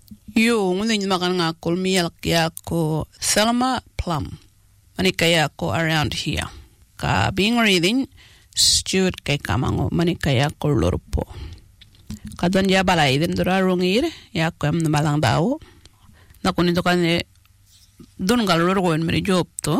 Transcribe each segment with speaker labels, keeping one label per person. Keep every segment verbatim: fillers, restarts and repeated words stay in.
Speaker 1: Yo, ngunin makan ngakul milk yako Thelma Plum. Manika yako around here. Ka being reading, Stuart kay kamango manika yako lurpo. Kadon ya balay din dura rungir yako am malang daw. Nakunin to kane dun galur ko en meri job to.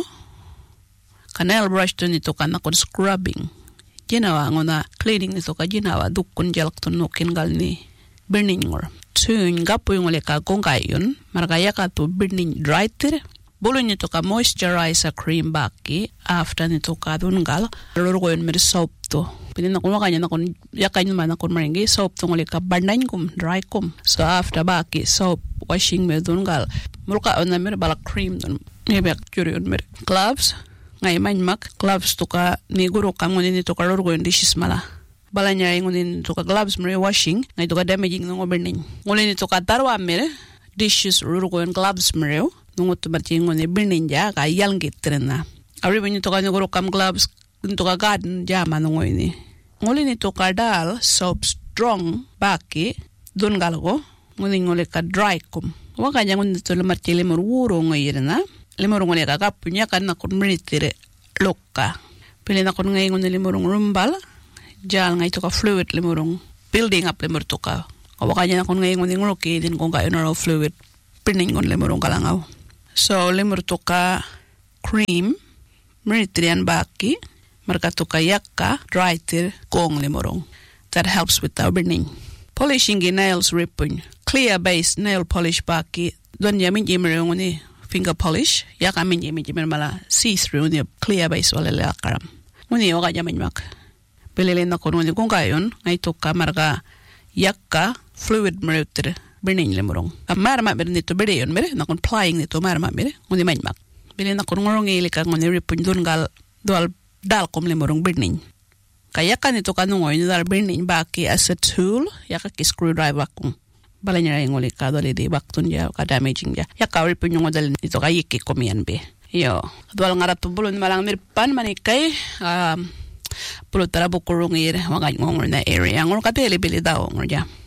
Speaker 1: Kanel brush to nito kan nakon scrubbing. Ginawa ngona cleaning nito ka ginawa dukun jalak to nukin galni burning ngor. Tun gapo yung leka kung kayon markaya ka to burning dry tir. Bulo nito ka moisturizer cream baki after nito ka dun gal luro ko yun meri soap to. Pinin na kuno kanya na kun yakay naman na kun maringi soap to ngoli ka barnain kum dry kum. So after baki soap washing me dun gal mulka on na meri bala cream dun maybe actually on meri gloves ngay man mak gloves to ka ni guru ka ngoni nito ka luro ko yun dishes mala. Bala niya yung ngoni nito ka gloves meri washing ngay to ka damaging ng burning. Ngoni nito ka tarwa meri dishes luro ko yun gloves meri nungot to mati ngoni burning ja ka yalng gitrena. Ari ba nito ka ni guru kam gloves nito ka garden jama ngoni ni. Ngoli nito ka dal soap strong baki dun gal ko ngoni ngoli ka dry kum. Waka niya ngoni nito lamati limur wuro ngayon na. Limurong ngoni ka kapunya kan na kun minitire loka. Pili na kun ngayon ngoni limurong rumbal. Jal ngay to ka fluid limurong building up limur to ka. Waka niya na kun ngayon ngoni nguruki din kung kayo na fluid pining ngon limurong kalangaw. So limur to ka cream minitirian baki. Marka to ka yakka dry tir kong limurong. That helps with the burning. Polishing the nails ripun. Clear base nail polish baki. Don yamin jimirong ngoni finger polish, ya kami jemi jemi mala see through ni clear base wala la karam. Muni waka jamin mak. Pililin na kuno ni kung kayon ngay to kamarga yakka fluid merutir burning lemurong. Amar ma ber nito bere yon mere na kun plying nito mar ma mere muni man mak. Pililin na kuno ngorong ili ka ngoni ripun dun gal dual dal kom lemurong burning. Kaya kan nito kanungoy ni dal burning baki as a tool yaka ki screwdriver kung. Bala niya yung uli ka dali di baktun niya ka damaging niya. Ya ka ripun yung dali nito ka yiki kumiyan be. Yo. Dual nga rato bulon malang mirpan manikay. Um, pulot tara bukurong ir. Wagay ngongor na area. Ngor ka bili-bili daw ngor niya.